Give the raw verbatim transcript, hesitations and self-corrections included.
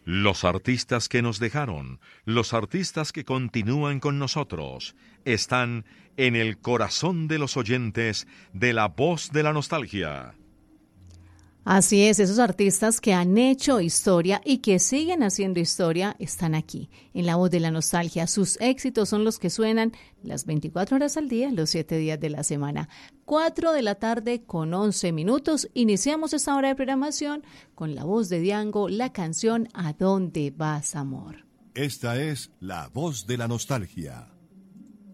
Los artistas que nos dejaron, los artistas que continúan con nosotros, están en el corazón de los oyentes de La Voz de la Nostalgia. Así es, esos artistas que han hecho historia y que siguen haciendo historia están aquí, en La Voz de la Nostalgia. Sus éxitos son los que suenan las veinticuatro horas al día, los siete días de la semana. cuatro de la tarde con once minutos. Iniciamos esta hora de programación con la voz de Diango, la canción ¿A dónde vas, amor? Esta es La Voz de la Nostalgia.